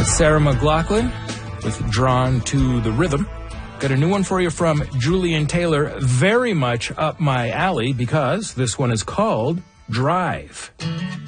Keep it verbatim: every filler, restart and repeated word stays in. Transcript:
That's Sarah McLachlan with Drawn to the Rhythm. Got a new one for you from Julian Taylor, very much up my alley because this one is called Drive.